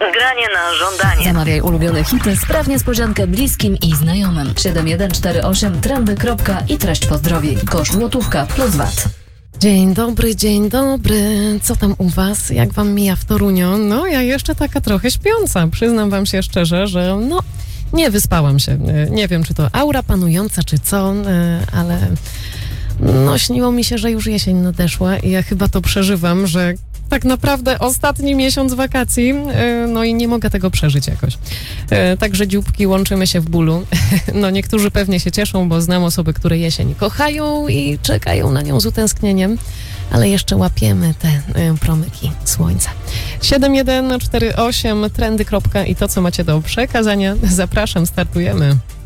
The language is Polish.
Granie na żądanie. Zamawiaj ulubione hity, spraw niespodziankę bliskim i znajomym. 7148 trendy. I treść pozdrowień. Koszt złotówka plus VAT. Dzień dobry, dzień dobry. Co tam u was? Jak wam mija w Toruniu? No, ja jeszcze taka trochę śpiąca. Przyznam wam się szczerze, że nie wyspałam się. Nie wiem, czy to aura panująca, czy co, ale śniło mi się, że już jesień nadeszła i ja chyba to przeżywam, że tak naprawdę ostatni miesiąc wakacji, i nie mogę tego przeżyć jakoś. Także dzióbki, łączymy się w bólu. Niektórzy pewnie się cieszą, bo znam osoby, które jesień kochają i czekają na nią z utęsknieniem, ale jeszcze łapiemy te promyki słońca. 7148 trendy. I to, co macie do przekazania. Zapraszam, startujemy.